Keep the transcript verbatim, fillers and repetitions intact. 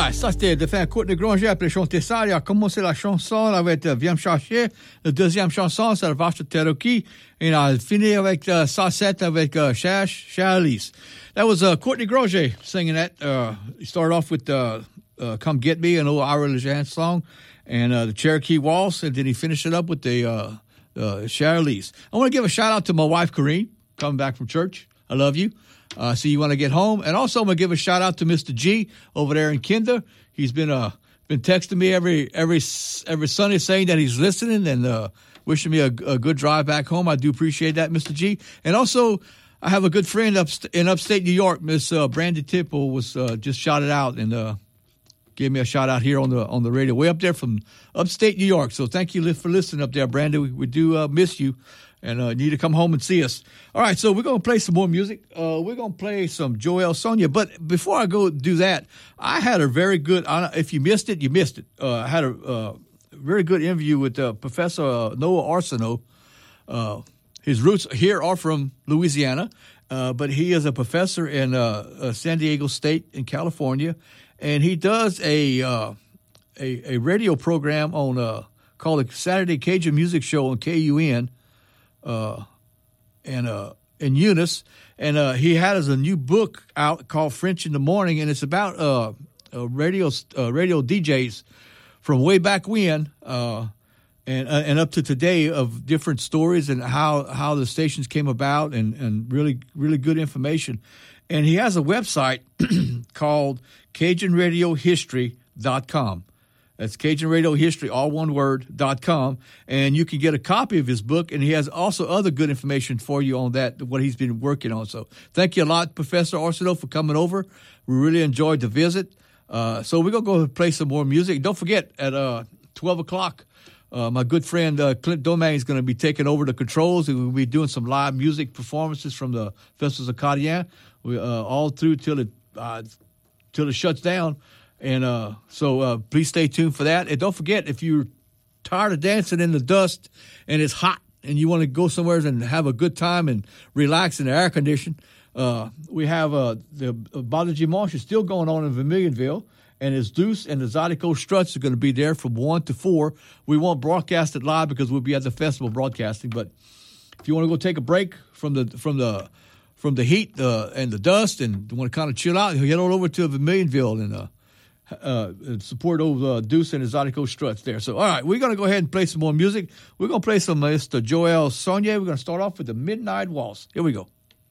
Alright, ça c'était de faire Courtney Granger après chanter ça. Il a commencé la chanson avec euh, Viens me chercher. La deuxième chanson, c'est la vache de Cherokee. Et il a fini avec uh, ça set avec uh, Cher, Cher Elise. That was uh, Courtney Granger singing that. Uh, he started off with uh, uh, Come Get Me, an old Ira LeJean song, and uh, the Cherokee Waltz, and then he finished it up with the uh, uh, Cher Elise. I want to give a shout out to my wife, Corrine, coming back from church. I love you. Uh, so you want to get home. And also I'm going to give a shout out to Mister G over there in Kinder. He's been uh been texting me every every every Sunday saying that he's listening and uh, wishing me a, a good drive back home. I do appreciate that, Mister G. And also I have a good friend up in upstate New York, Miss uh, Brandy Tipple was uh, just shouted out and uh, gave me a shout out here on the on the radio way up there from upstate New York. So thank you for listening up there, Brandy. We, we do uh, miss you. And uh, need to come home and see us. All right, so we're going to play some more music. Uh, we're going to play some Joel Sonia. But before I go do that, I had a very good, if you missed it, you missed it. Uh, I had a uh, very good interview with uh, Professor uh, Noah Arsenault. Uh, his roots here are from Louisiana, uh, but he is a professor in uh, uh, San Diego State in California. And he does a, uh, a, a radio program on uh, called the Saturday Cajun Music Show on K U N. Uh, and uh, in Eunice, and uh, he has a new book out called French in the Morning, and it's about uh, uh, radio uh, radio D Js from way back when uh, and uh, and up to today of different stories and how, how the stations came about and, and really really good information. And he has a website called Cajun Radio History dot com. That's Cajun Radio History, all one word, dot com. And you can get a copy of his book, and he has also other good information for you on that, what he's been working on. So thank you a lot, Professor Arsenault, for coming over. We really enjoyed the visit. Uh, so we're going to go play some more music. Don't forget, at uh, twelve o'clock, uh, my good friend uh, Clint Domingue is going to be taking over the controls, and we'll be doing some live music performances from the Festivals of Acadiens, we, uh, all through till it, uh, till it shuts down. And uh, so uh, please stay tuned for that. And don't forget, if you're tired of dancing in the dust and it's hot and you want to go somewhere and have a good time and relax in the air condition, uh, we have uh, the uh, Bal de Dimanche is still going on in Vermilionville, and his Deuce and the Zydeco Struts are going to be there from one to four. We won't broadcast it live because we'll be at the festival broadcasting. But if you want to go take a break from the from the from the heat uh, and the dust and want to kind of chill out, head on over to Vermilionville and uh, Uh, support old uh, Deuce and his Zydeco Struts there. So, all right, we're going to go ahead and play some more music. We're going to play some Mister Joel Sonia. We're going to start off with the Midnight Waltz. Here we go.